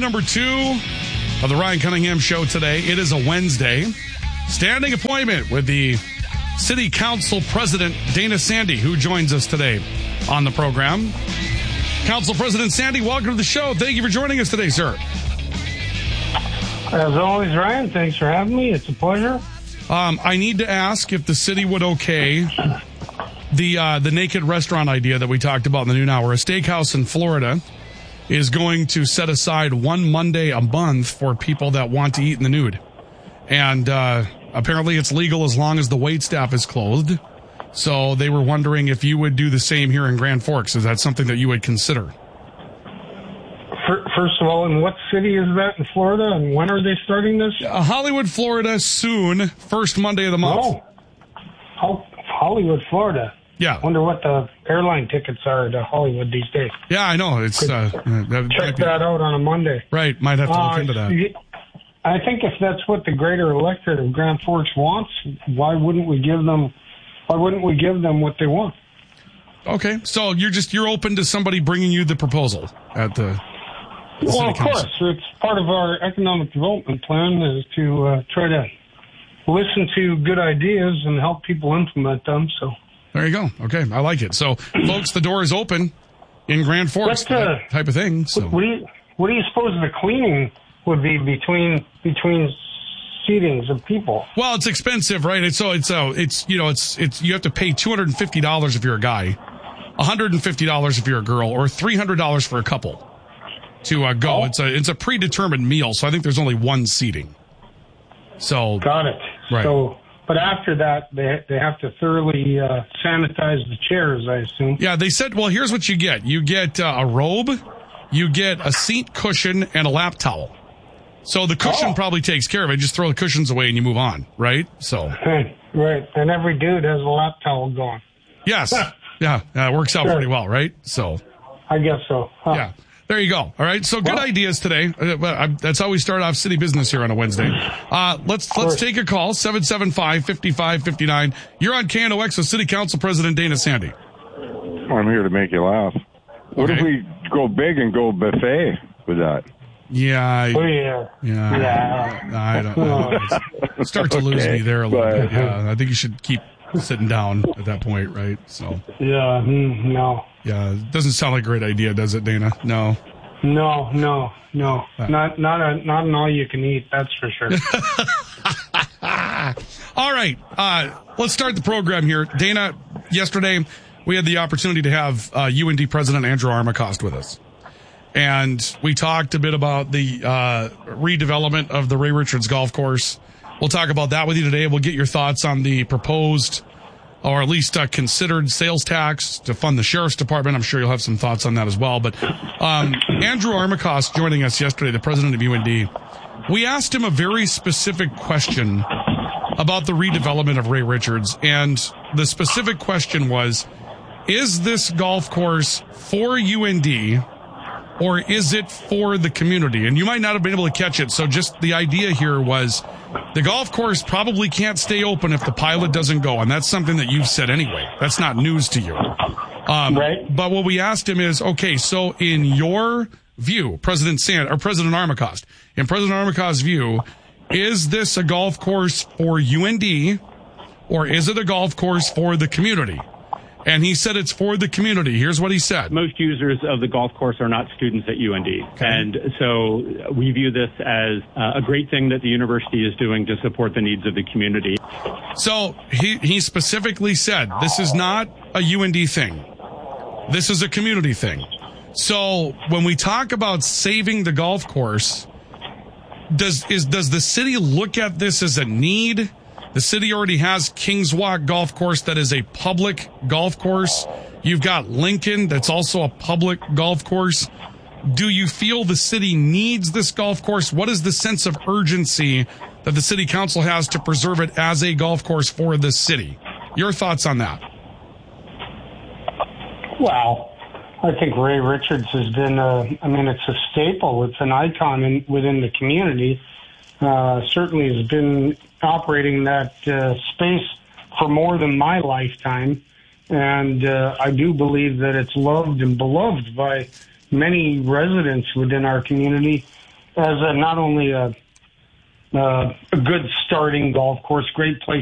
number 2 of the Ryan Cunningham Show today. It is a Wednesday. Standing appointment with the City Council President, Dana Sandy, who joins us today on the program. Council President Sandy, welcome to the show. Thank you for joining us today, sir. As always, Ryan, thanks for having me. It's a pleasure. I need to ask if the city would okay the naked restaurant idea that we talked about in the noon hour. A steakhouse in Florida is going to set aside one Monday a month for people that want to eat in the nude. And apparently it's legal as long as the waitstaff is clothed. So they were wondering if you would do the same here in Grand Forks. Is that something that you would consider? First of all, in what city is that in Florida, and when are they starting this? Hollywood, Florida, soon. First Monday of the month. Oh, Hollywood, Florida. Yeah. Wonder what the airline tickets are to Hollywood these days. Yeah, I know. It's check that out on a Monday. Right, might have to look into that. I think if that's what the greater electorate of Grand Forks wants, why wouldn't we give them what they want? Okay, so you're open to somebody bringing you the proposal at the well, of course. It's part of our economic development plan is to try to listen to good ideas and help people implement them. So there you go. Okay, I like it. So, folks, the door is open in Grand Forks, that type of thing. So, what do you suppose the cleaning would be between seatings of people? Well, it's expensive, right? It's you have to pay $250 if you're a guy, $150 if you're a girl, or $300 for a couple to go. Oh. It's a predetermined meal, so I think there's only one seating. So got it. Right. So, but after that, they have to thoroughly sanitize the chairs, I assume. Yeah, they said. Well, here's what you get: you get a robe, you get a seat cushion, and a lap towel. So the cushion probably takes care of it. Just throw the cushions away and you move on, right? So right, and every dude has a lap towel going. Yes, yeah, it works out pretty well, right? So I guess so. Huh. Yeah. There you go. All right. So good ideas today. That's how we start off city business here on a Wednesday. Let's take a call. 775-5559. You're on KNOX with City Council President Dana Sandy. I'm here to make you laugh. What if we go big and go buffet with that? Yeah. I don't know. Start to lose me there a little bit. Yeah. I think you should keep sitting down at that point, right? So. Yeah. No. Yeah, it doesn't sound like a great idea, does it, Dana? No. No. Not an all you can eat, that's for sure. All right, let's start the program here. Dana, yesterday we had the opportunity to have UND President Andrew Armacost with us. And we talked a bit about the redevelopment of the Ray Richards Golf Course. We'll talk about that with you today. We'll get your thoughts on the proposed or at least considered sales tax to fund the sheriff's department. I'm sure you'll have some thoughts on that as well. But Andrew Armacost joining us yesterday, the president of UND, we asked him a very specific question about the redevelopment of Ray Richards. And the specific question was, is this golf course for UND or is it for the community? And you might not have been able to catch it. So just the idea here was the golf course probably can't stay open if the pilot doesn't go. And that's something that you've said anyway. That's not news to you. Right. But what we asked him is, okay, so in your view, President Armacost, in President Armacost's view, is this a golf course for UND or is it a golf course for the community? And he said it's for the community. Here's what he said. Most users of the golf course are not students at UND. Okay. And so we view this as a great thing that the university is doing to support the needs of the community. So he specifically said this is not a UND thing. This is a community thing. So when we talk about saving the golf course, does the city look at this as a need? The city already has Kings Walk Golf Course that is a public golf course. You've got Lincoln that's also a public golf course. Do you feel the city needs this golf course? What is the sense of urgency that the city council has to preserve it as a golf course for the city? Your thoughts on that? Well, I think Ray Richards has been it's a staple. It's an icon within the community. Certainly has been operating that space for more than my lifetime. And I do believe that it's loved and beloved by many residents within our community. as not only a good starting golf course, great place